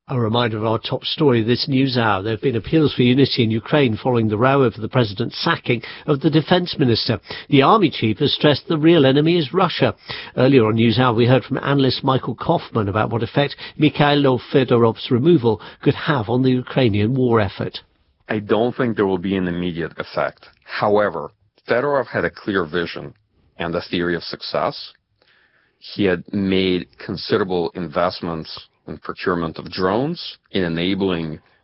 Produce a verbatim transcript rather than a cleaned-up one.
A reminder of our top story this news hour. There have been appeals for unity in Ukraine following the row over the president's sacking of the defence minister. The army chief has stressed the real enemy is Russia. Earlier on News Hour, we heard from analyst Michael Kaufman about what effect Mikhailo Fedorov's removal could have on the Ukrainian war effort. I don't think there will be an immediate effect. However, Fedorov had a clear vision and a theory of success. He had made considerable investments in procurement of drones, in enabling